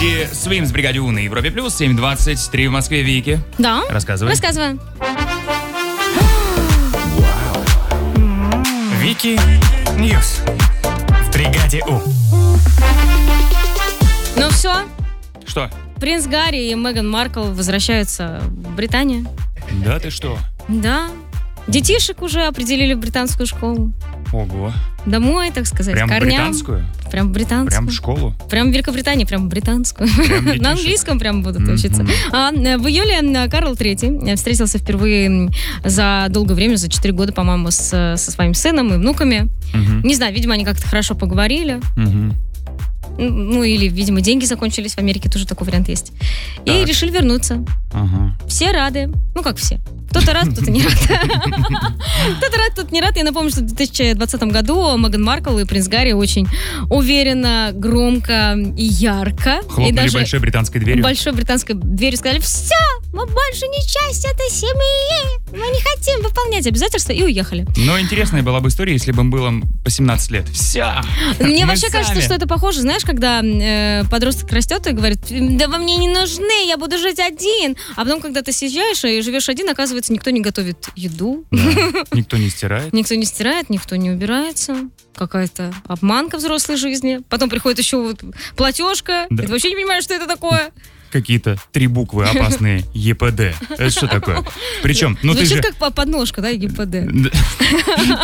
И Свимс в бригаде У на Европе Плюс, 7:23 в Москве. Вики. Да. Рассказывай. Рассказываю. Вики Ньюс в бригаде У. Ну все, Что? принц Гарри и Меган Маркл возвращаются в Британию. Да ты что? Да. Детишек уже определили в британскую школу. Ого. Домой, так сказать, Прям в корням. британскую? Прям в британскую. Прям в школу? Прям в Великобритании, прям в британскую. детишек? На английском прям будут учиться. В июле Карл III встретился впервые за долгое время, за 4 года, по-моему, со своим сыном и внуками. Не знаю, видимо, они как-то хорошо поговорили. Ну, или, видимо, деньги закончились. В Америке тоже такой вариант есть. И Так. решили вернуться. Все рады. Ну, как все. Кто-то рад, кто-то не рад. Кто-то рад, кто-то не рад. Я напомню, что в 2020 году Меган Маркл и принц Гарри очень уверенно, громко и ярко. Хлопнули и даже большой британской дверью. большой британской дверью сказали: все, мы больше не часть этой семьи. Мы не хотим выполнять обязательства, и уехали. Но интересная была бы история, если бы им было по 17 лет. Все. Мне вообще кажется, что это похоже, знаешь, когда подросток растет и говорит: да вы мне не нужны, я буду жить один. А потом, когда ты съезжаешь и живешь один, оказывается, никто не готовит еду. Да. Никто не стирает. Никто не стирает, никто не убирается. Какая-то обманка взрослой жизни. Потом приходит еще вот платежка. Да. И ты вообще не понимаешь, что это такое. Какие-то 3 буквы опасные. ЕПД. Это что такое? Причем, ну ты Звучит же... как подножка, да, ГИПД.